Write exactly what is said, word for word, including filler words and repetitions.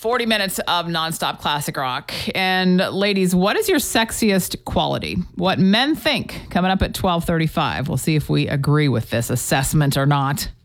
forty minutes of nonstop classic rock. And ladies, what is your sexiest quality? What men think? Coming up at twelve thirty-five. We'll see if we agree with this assessment or not.